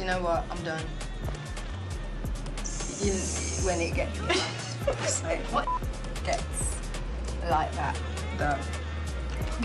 know what? I'm done. You, when it gets like, what gets like that, though.